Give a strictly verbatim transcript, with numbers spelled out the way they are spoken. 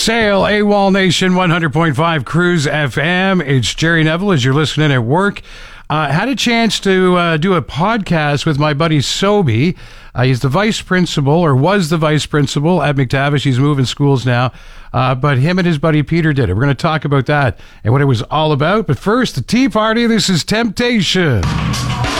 Sail, AWOL Nation, one hundred point five Cruise F M. It's Jerry Neville as you're listening at work. I uh, had a chance to uh, do a podcast with my buddy Sobe. Uh, he's the vice principal, or was the vice principal at McTavish. He's moving schools now. Uh, but him and his buddy Peter did it. We're going to talk about that and what it was all about. But first, the Tea Party. This is Temptation.